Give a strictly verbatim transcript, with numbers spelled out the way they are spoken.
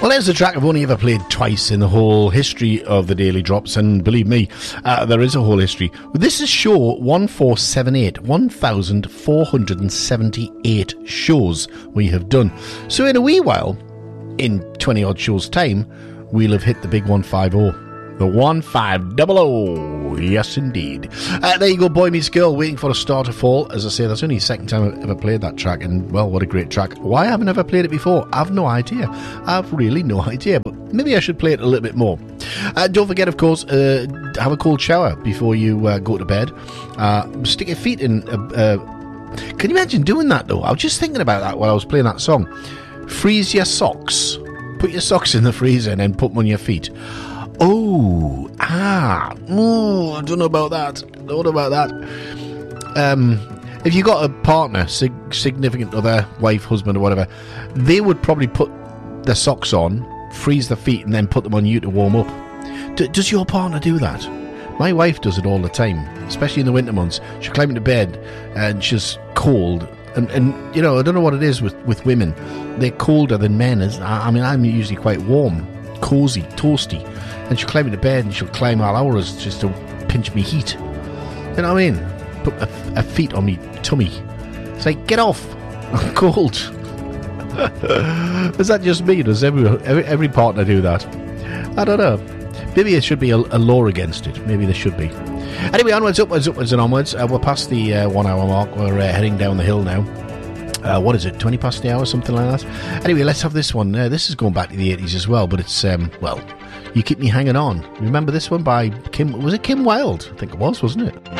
Well, there's a track I've only ever played twice in the whole history of the Daily Drops, and believe me, uh, there is a whole history. This is show one four seven eight, one thousand four hundred seventy-eight shows we have done. So in a wee while, in twenty odd shows time, we'll have hit the big one fifty. The one five hundred, yes indeed. Uh, there you go, Boy Meets Girl, Waiting for a Star to Fall. As I say, that's only the second time I've ever played that track, and well, what a great track. Why I haven't ever played it before, I've no idea. I've really no idea, but maybe I should play it a little bit more. Uh, don't forget, of course, uh, have a cold shower before you uh, go to bed. Uh, stick your feet in. Uh, uh, can you imagine doing that, though? I was just thinking about that while I was playing that song. Freeze your socks. Put your socks in the freezer and then put them on your feet. Oh, ah, oh, I don't know about that. Don't know about that. Um, if you got a partner, sig- significant other, wife, husband, or whatever, they would probably put their socks on, freeze their feet, and then put them on you to warm up. D- does your partner do that? My wife does it all the time, especially in the winter months. She'll climb into bed and she's cold. And, and you know, I don't know what it is with, with women. They're colder than men. I mean, I'm usually quite warm, cosy, toasty. And she'll climb into bed and she'll climb all hours just to pinch me heat. You know what I mean? Put a, a feet on me tummy. It's like, get off. I'm cold. Is that just me? Does every, every every partner do that? I don't know. Maybe there should be a, a law against it. Maybe there should be. Anyway, onwards, upwards, upwards and onwards. Uh, we're past the uh, one hour mark. We're uh, heading down the hill now. Uh, what is it, twenty past the hour, something like that? Anyway, let's have this one. Uh, this is going back to the eighties as well, but it's, um, well... You Keep Me Hanging On. Remember this one by Kim, was it Kim Wilde? I think it was, wasn't it?